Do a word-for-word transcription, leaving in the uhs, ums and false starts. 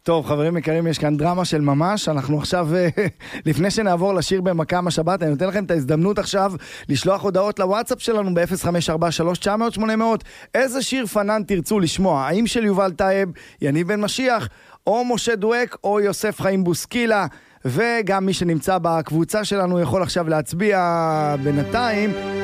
טוב, חברים יקרים, יש כאן דרמה של ממש. אנחנו עכשיו, לפני שנעבור לשיר במקם השבת, אני נותן לכם את ההזדמנות עכשיו לשלוח הודעות לוואטסאפ שלנו ב-אפס חמש ארבע שלוש תשע אפס אפס שמונה אפס אפס. איזה שיר פנן תרצו לשמוע? האם של יובל טייב, יניב בן משיח, או משה דואק, או יוסף חיים בוסקילה? וגם מי שנמצא בקבוצה שלנו יכול עכשיו להצביע בינתיים.